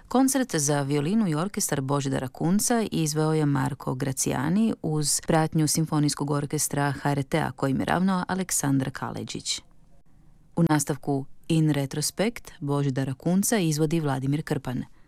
Koncert za violinu i orkestar Božidara Kunca izveo je Marko Graciani uz pratnju Simfonijskog orkestra HRT-a kojim je ravnao Aleksandar Kaleđić. U nastavku In retrospekt Božidara Kunca izvodi Vladimir Krpan.